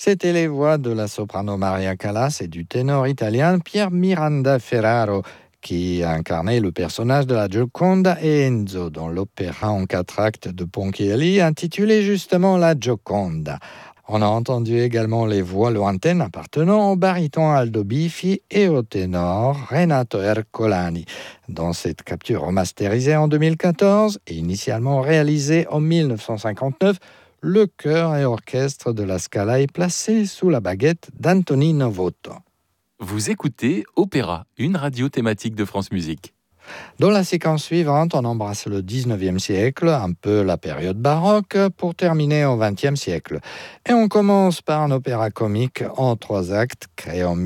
C'était les voix de la soprano Maria Callas et du ténor italien Pier Miranda Ferraro qui incarnait le personnage de la Gioconda et Enzo dans l'opéra en 4 actes de Ponchielli intitulé justement La Gioconda. On a entendu également les voix lointaines appartenant au baryton Aldo Biffi et au ténor Renato Ercolani. Dans cette capture remasterisée en 2014 et initialement réalisée en 1959, le chœur et orchestre de la Scala est placé sous la baguette d'Antonino Votto. Vous écoutez Opéra, une radio thématique de France Musique. Dans la séquence suivante, on embrasse le 19e siècle, un peu la période baroque, pour terminer au 20e siècle. Et on commence par un opéra comique en 3 actes, créé en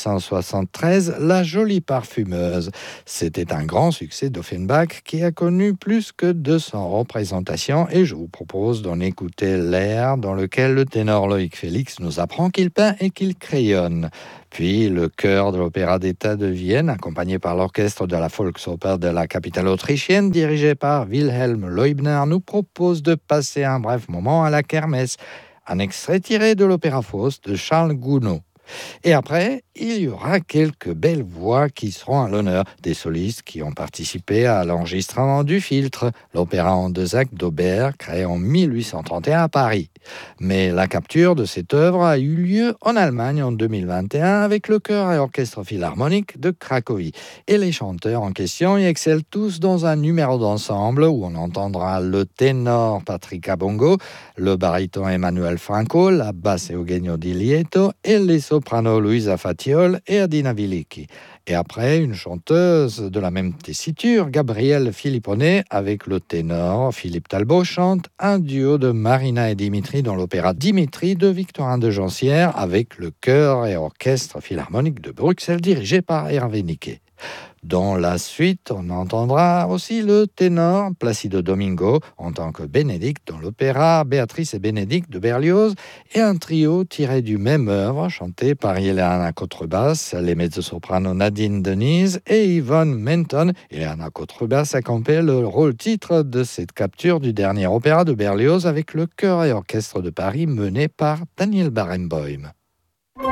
1873, La Jolie Parfumeuse. C'était un grand succès d'Offenbach qui a connu plus que 200 représentations et je vous propose d'en écouter l'air dans lequel le ténor Loïc Félix nous apprend qu'il peint et qu'il crayonne. Puis le chœur de l'Opéra d'État de Vienne, accompagné par l'orchestre de la Volksoper de la capitale autrichienne, dirigé par Wilhelm Leubner, nous propose de passer un bref moment à la kermesse. Un extrait tiré de l'Opéra Faust de Charles Gounod. Et après, il y aura quelques belles voix qui seront à l'honneur des solistes qui ont participé à l'enregistrement du Filtre, l'opéra en 2 actes d'Aubert, créé en 1831 à Paris. Mais la capture de cette œuvre a eu lieu en Allemagne en 2021 avec le chœur et orchestre philharmonique de Cracovie. Et les chanteurs en question y excellent tous dans un numéro d'ensemble où on entendra le ténor Patrick Abongo, le baryton Emmanuel Franco, la basse Eugenio Di Lieto et les soprano Luisa Fatiol et Adina Vilicki. Et après, une chanteuse de la même tessiture, Gabrielle Filippone, avec le ténor Philippe Talbot, chante un duo de Marina et Dimitri dans l'opéra Dimitri de Victorin de Gencière avec le chœur et orchestre philharmonique de Bruxelles dirigé par Hervé Niquet. Dans la suite, on entendra aussi le ténor Placido Domingo en tant que Bénédicte dans l'opéra Béatrice et Bénédicte de Berlioz et un trio tiré du même œuvre chanté par Ileana Contrebasse, les mezzo-soprano Nadine Denise et Yvonne Menton. Ileana Contrebasse accompagne le rôle titre de cette capture du dernier opéra de Berlioz avec le chœur et orchestre de Paris mené par Daniel Barenboim.